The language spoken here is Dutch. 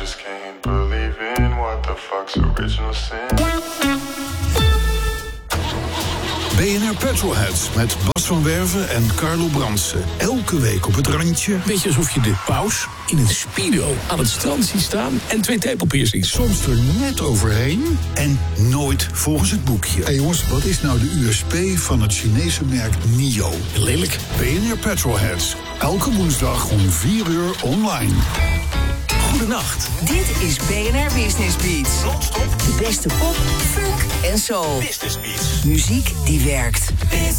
just can't believe in what the fuck's original sin. BNR Petrolheads met Bas van Werven en Carlo Brandsen. Elke week op het randje. Beetje alsof je de paus in een speedo aan het strand ziet staan en 2 tepelpiercings. Soms er net overheen en nooit volgens het boekje. Hé jongens, wat is nou de USP van het Chinese merk NIO? Lelijk. BNR Petrolheads. Elke woensdag om 4 uur online. Goedenacht. Dit is BNR Business Beats. Non-stop. De beste pop, funk en soul. Business Beats. Muziek die werkt.